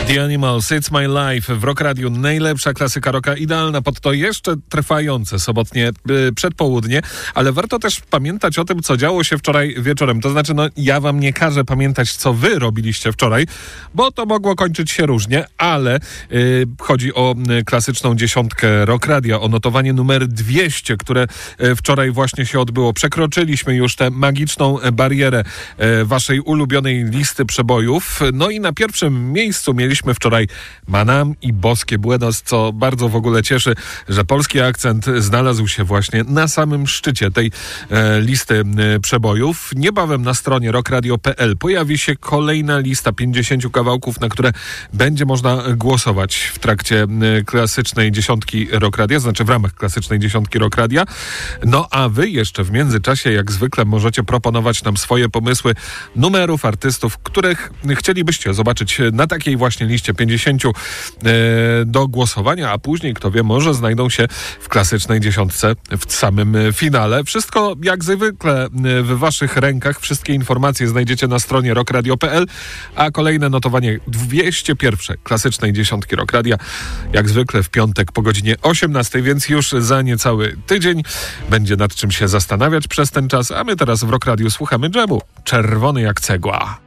The Animals, It's My Life w Rock Radiu. Najlepsza klasyka rocka, idealna pod to jeszcze trwające sobotnie przedpołudnie, ale warto też pamiętać o tym, co działo się wczoraj wieczorem. To znaczy, ja wam nie każę pamiętać, co wy robiliście wczoraj, bo to mogło kończyć się różnie, ale chodzi o klasyczną dziesiątkę Rock Radia, o notowanie numer 200, które wczoraj właśnie się odbyło. Przekroczyliśmy już tę magiczną barierę waszej ulubionej listy przebojów. No i na pierwszym miejscu mieliśmy wczoraj Manam i Boskie Buenos, co bardzo w ogóle cieszy, że polski akcent znalazł się właśnie na samym szczycie tej listy przebojów. Niebawem na stronie rockradio.pl pojawi się kolejna lista 50 kawałków, na które będzie można głosować w trakcie klasycznej dziesiątki Rock Radia, znaczy w ramach klasycznej dziesiątki Rock Radia. No a wy jeszcze w międzyczasie, jak zwykle, możecie proponować nam swoje pomysły numerów, artystów, których chcielibyście zobaczyć na takiej właśnie liście 50 do głosowania, a później, kto wie, może znajdą się w klasycznej dziesiątce w samym finale. Wszystko jak zwykle w waszych rękach. Wszystkie informacje znajdziecie na stronie rockradio.pl, a kolejne notowanie 201 klasycznej dziesiątki Rock Radia jak zwykle w piątek po godzinie 18, więc już za niecały tydzień będzie nad czym się zastanawiać przez ten czas, a my teraz w Rock Radiu słuchamy dżemu. Czerwony jak cegła.